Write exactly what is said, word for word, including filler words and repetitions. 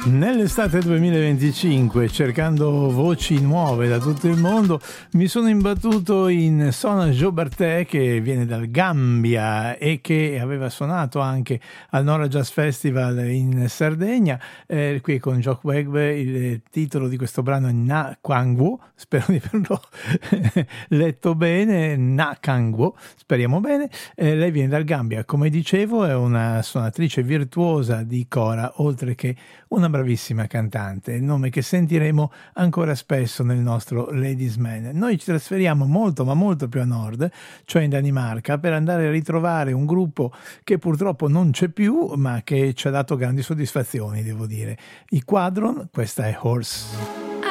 Nell'estate duemilaventicinque, cercando voci nuove da tutto il mondo, mi sono imbattuto in Sona Jobarteh, che viene dal Gambia e che aveva suonato anche al Nora Jazz Festival in Sardegna. Eh, qui con Jock Wegbe, il titolo di questo brano è Na Kangwo, spero di averlo letto bene, Na Kangwo, speriamo bene. Eh, lei viene dal Gambia, come dicevo, è una suonatrice virtuosa di cora, oltre che una bravissima cantante, il nome che sentiremo ancora spesso nel nostro Ladies Man. Noi ci trasferiamo molto ma molto più a nord, cioè in Danimarca, per andare a ritrovare un gruppo che purtroppo non c'è più, ma che ci ha dato grandi soddisfazioni, devo dire. I Quadron, questa è Horse.